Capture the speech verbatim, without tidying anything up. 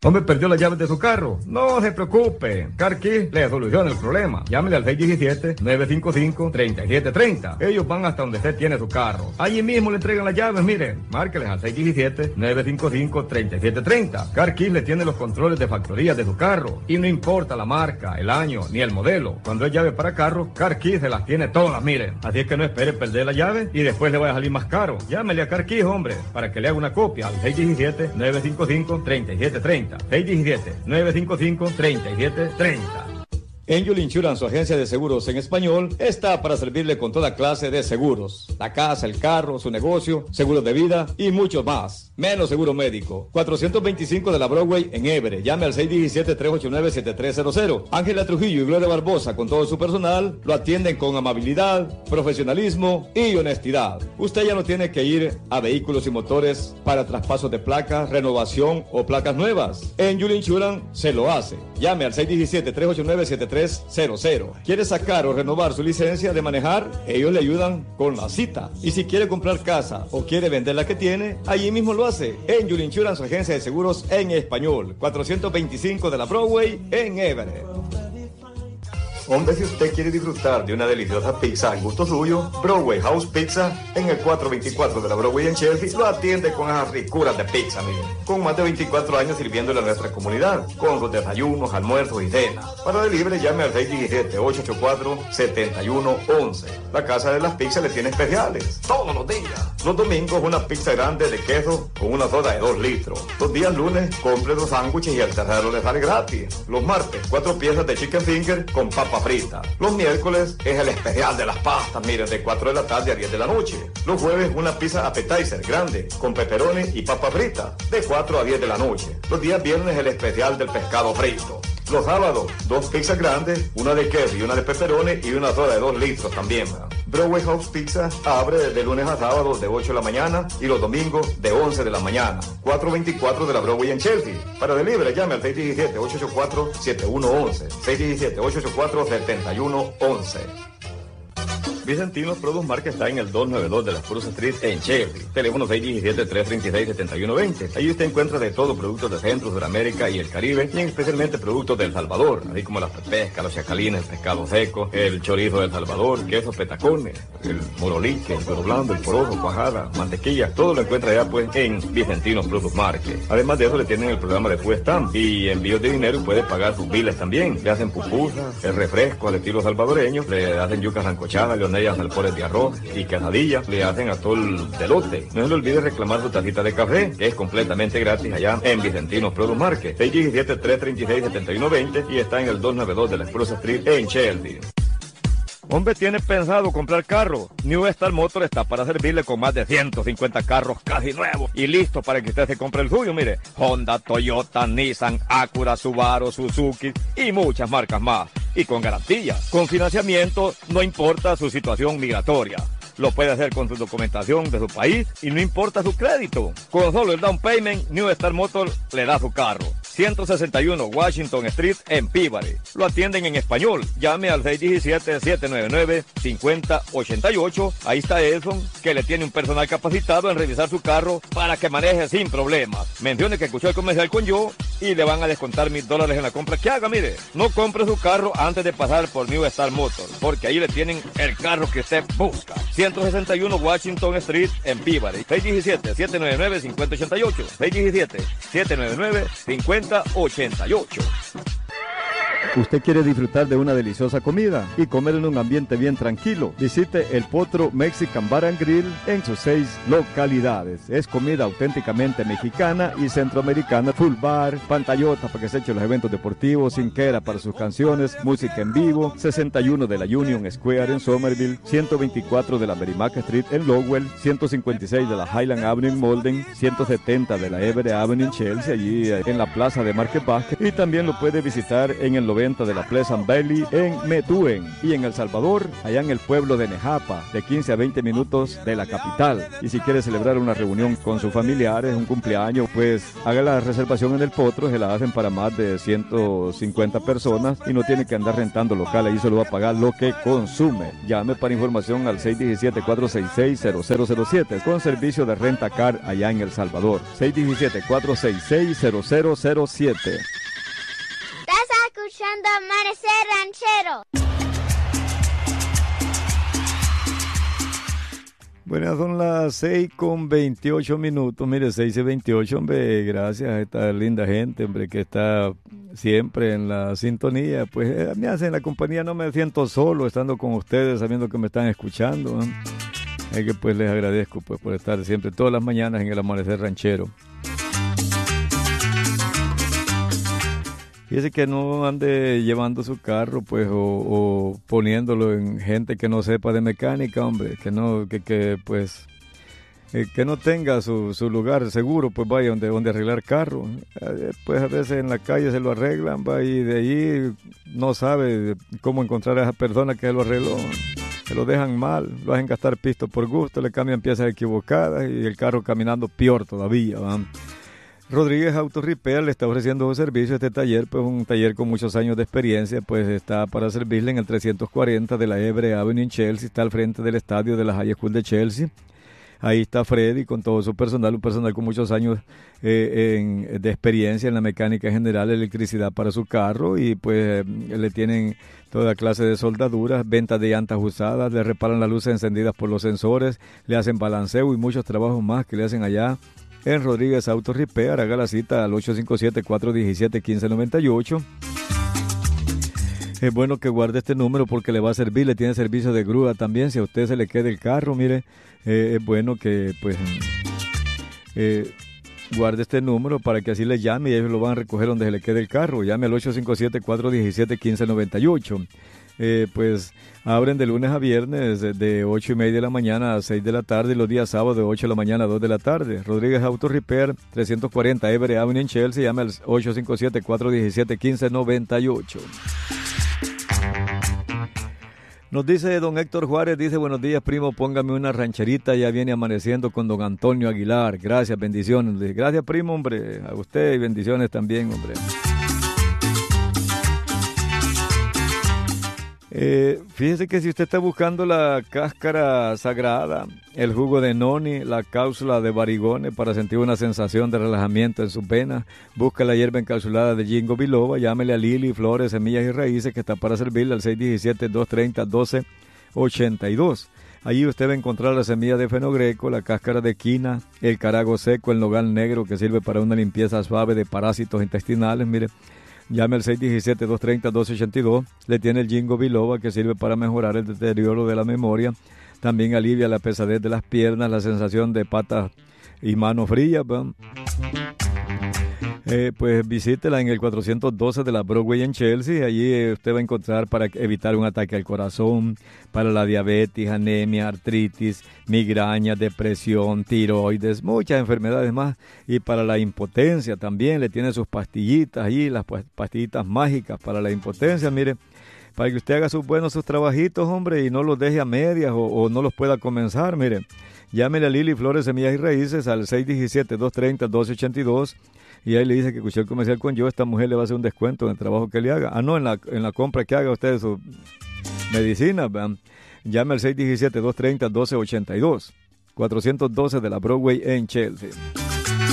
Hombre, perdió las llaves de su carro. No se preocupe. Car Key le soluciona el problema. Llámele al seis uno siete, nueve cinco cinco, tres siete tres cero. Ellos van hasta donde usted tiene su carro. Allí mismo le entregan las llaves, miren. Márqueles al seis uno siete, nueve cinco cinco, tres siete tres cero. Car Key le tiene los controles de factoría de su carro. Y no importa la marca, el año, ni el modelo. Cuando es llave para carro, Car Key se las tiene todas, miren. Así es que no espere perder la llave y después le vaya a salir más caro. Llámele a Car Key, hombre, para que le haga una copia al seis uno siete, nueve cinco cinco, tres siete tres cero. seis uno siete, nueve cinco cinco, tres siete tres cero. Angel Insurance, su agencia de seguros en español, está para servirle con toda clase de seguros. La casa, el carro, su negocio, seguros de vida y mucho más. Menos seguro médico. cuatrocientos veinticinco de la Broadway en Everett. Llame al seis uno siete, tres ocho nueve, siete tres cero cero. Ángela Trujillo y Gloria Barbosa, con todo su personal, lo atienden con amabilidad, profesionalismo y honestidad. Usted ya no tiene que ir a vehículos y motores para traspasos de placas, renovación o placas nuevas. Angel Insurance se lo hace. Llame al seis uno siete, tres ocho nueve, siete tres cero cero. ¿Quiere sacar o renovar su licencia de manejar? Ellos le ayudan con la cita. Y si quiere comprar casa o quiere vender la que tiene, allí mismo lo hace. Angel Insurance, agencia de seguros en español. cuatrocientos veinticinco de la Broadway en Everett. Hombre, si usted quiere disfrutar de una deliciosa pizza al gusto suyo, Broadway House Pizza en el cuatrocientos veinticuatro de la Broadway en Chelsea lo atiende con esas ricuras de pizza, mire. Con más de veinticuatro años sirviéndole a nuestra comunidad, con los desayunos, almuerzos y cenas. Para delivery llame al seis uno siete, ocho ocho cuatro, siete uno uno uno. La casa de las pizzas le tiene especiales todos los días. Los domingos una pizza grande de queso con una soda de dos litros. Los días lunes compre dos sándwiches y el tercero le sale gratis. Los martes cuatro piezas de chicken finger con papa frita. Los miércoles es el especial de las pastas, mire, de cuatro de la tarde a diez de la noche. Los jueves una pizza appetizer grande con pepperoni y papa frita de cuatro a diez de la noche. Los días viernes el especial del pescado frito. Los sábados, dos pizzas grandes, una de queso y una de pepperoni y una soda de dos litros también. Broadway House Pizza abre de lunes a sábados de ocho de la mañana y los domingos de once de la mañana. cuatrocientos veinticuatro de la Broadway en Chelsea. Para delivery llame al seis uno siete, ocho ocho cuatro, siete uno uno uno. seis uno siete, ocho ocho cuatro, siete uno uno uno. Vicentinos Produce Market está en el doscientos noventa y dos de la Spruce Street en Chelsea. Teléfono seis uno siete, tres tres seis, siete uno dos cero. Ahí usted encuentra de todo, productos de Centro, Sudamérica y el Caribe, y especialmente productos del Salvador, así como las pescas, los chacalines, el pescado seco, el chorizo del Salvador, quesos petacones, el morolique, el cuero blando, el porojo, cuajada, mantequilla. Todo lo encuentra ya pues en Vicentinos Produce Market. Además de eso le tienen el programa de Food Stamp y envíos de dinero y puede pagar sus biles también. Le hacen pupusas, el refresco al estilo salvadoreño, le hacen yucas sancochadas, leones alpores de arroz y quesadillas, le hacen atol de elote. No se le olvide reclamar su tacita de café, que es completamente gratis allá en Vicentinos Produce Market. seis uno siete, tres tres seis, siete uno dos cero y está en el doscientos noventa y dos de la Spruce Street en Chelsea. Hombre, ¿tiene pensado comprar carro? New Star Motor está para servirle con más de ciento cincuenta carros casi nuevos y listos para que usted se compre el suyo. Mire, Honda, Toyota, Nissan, Acura, Subaru, Suzuki y muchas marcas más. Y con garantía, con financiamiento, no importa su situación migratoria. Lo puede hacer con su documentación de su país y no importa su crédito. Con solo el down payment, New Star Motor le da su carro. ciento sesenta y uno Washington Street en Peabody. Lo atienden en español. Llame al seis uno siete, siete nueve nueve, cinco cero ocho ocho. Ahí está Edson, que le tiene un personal capacitado en revisar su carro para que maneje sin problemas. Mencione que escuchó el comercial con yo y le van a descontar mil dólares en la compra que haga. Mire, no compre su carro antes de pasar por New Star Motor, porque ahí le tienen el carro que usted busca. ciento sesenta y uno Washington Street en Peabody. seis uno siete, siete nueve nueve, cinco cero ocho ocho. seis uno siete, siete nueve nueve, cinco cero ocho ocho. ¿Usted quiere disfrutar de una deliciosa comida y comer en un ambiente bien tranquilo? Visite El Potro Mexican Bar and Grill en sus seis localidades. Es comida auténticamente mexicana y centroamericana. Full bar, pantallota para que se eche los eventos deportivos, cinquera para sus canciones, música en vivo. sesenta y uno de la Union Square en Somerville, ciento veinticuatro de la Merrimack Street en Lowell, ciento cincuenta y seis de la Highland Avenue en Malden, ciento setenta de la Everett Avenue en Chelsea, allí en la plaza de Market Basket. Y también lo puede visitar en el noventa de la Pleasant Valley en Methuen. Y en El Salvador, allá en el pueblo de Nejapa, de quince a veinte minutos de la capital. Y si quiere celebrar una reunión con sus familiares, un cumpleaños, pues haga la reservación en el Potro, se la hacen para más de ciento cincuenta personas y no tiene que andar rentando local, ahí solo va a pagar lo que consume. Llame para información al seis uno siete, cuatro seis seis, cero cero cero siete con servicio de renta car allá en El Salvador. seis uno siete, cuatro seis seis, cero cero cero siete. Estás escuchando Amanecer Ranchero. Bueno, son las seis con veintiocho minutos, mire, seis y veintiocho, hombre, gracias a esta linda gente, hombre, que está siempre en la sintonía, pues eh, me hacen la compañía, no me siento solo estando con ustedes, sabiendo que me están escuchando, ¿eh? Es que pues les agradezco pues por estar siempre, todas las mañanas en el Amanecer Ranchero. Fíjese que no ande llevando su carro, pues, o, o poniéndolo en gente que no sepa de mecánica, hombre, que no, que, que pues, eh, que no tenga su, su lugar seguro, pues vaya donde, donde arreglar carro. Eh, pues a veces en la calle se lo arreglan, va, y de ahí no sabe cómo encontrar a esa persona que lo arregló. Se lo dejan mal, lo hacen gastar pisto por gusto, le cambian piezas equivocadas y el carro caminando peor todavía, ¿va? Rodríguez Auto Repair le está ofreciendo un servicio a este taller, pues un taller con muchos años de experiencia, pues está para servirle en el trescientos cuarenta de la Everett Avenue en Chelsea, está al frente del estadio de la High School de Chelsea. Ahí está Freddy con todo su personal, un personal con muchos años eh, en, de experiencia en la mecánica general, electricidad para su carro y pues eh, le tienen toda clase de soldaduras, ventas de llantas usadas, le reparan las luces encendidas por los sensores, le hacen balanceo y muchos trabajos más que le hacen allá en Rodríguez Auto Repair. Haga la cita al ocho cinco siete, cuatro uno siete, uno cinco nueve ocho. Es bueno que guarde este número porque le va a servir, le tiene servicio de grúa también. Si a usted se le queda el carro, mire, eh, es bueno que pues eh, guarde este número para que así le llame y ellos lo van a recoger donde se le quede el carro. Llame al ocho cinco siete, cuatro uno siete, uno cinco nueve ocho. Eh, pues abren de lunes a viernes de, de ocho y media de la mañana a seis de la tarde y los días sábados de ocho de la mañana a dos de la tarde. Rodríguez Auto Repair, trescientos cuarenta Everett Avenue en Chelsea. Llame al ocho cinco siete, cuatro uno siete, uno cinco nueve ocho. Nos dice don Héctor Juárez, dice: buenos días, primo, póngame una rancherita, ya viene amaneciendo con don Antonio Aguilar. Gracias, bendiciones. Gracias, primo, hombre, a usted y bendiciones también, hombre. Eh, fíjese que si usted está buscando la cáscara sagrada, el jugo de noni, la cápsula de barigone para sentir una sensación de relajamiento en sus venas, busca la hierba encapsulada de Ginkgo biloba, llámele a Lili, Flores, Semillas y Raíces, que está para servirle al seis uno siete, dos tres cero, uno dos ocho dos. Allí usted va a encontrar la semilla de fenogreco, la cáscara de quina, el carago seco, el nogal negro, que sirve para una limpieza suave de parásitos intestinales, mire. Llame al seis uno siete, dos tres cero, uno dos ocho dos. Le tiene el Ginkgo biloba, que sirve para mejorar el deterioro de la memoria. También alivia la pesadez de las piernas, la sensación de patas y manos frías. Eh, pues visítela en el cuatrocientos doce de la Broadway en Chelsea. Allí eh, usted va a encontrar para evitar un ataque al corazón, para la diabetes, anemia, artritis, migraña, depresión, tiroides, muchas enfermedades más. Y para la impotencia también le tiene sus pastillitas allí, las pastillitas mágicas para la impotencia, mire, para que usted haga sus buenos sus trabajitos, hombre, y no los deje a medias o, o no los pueda comenzar, mire. Llámele a Lili, Flores, Semillas y Raíces al seis uno siete, dos tres cero, uno dos ocho dos. Y ahí le dice que escuché el comercial con yo, esta mujer le va a hacer un descuento en el trabajo que le haga. Ah, no, en la, en la compra que haga usted de su medicina. ¿Vean? Llame al seis uno siete, dos tres cero, uno dos ocho dos. cuatrocientos doce de la Broadway en Chelsea.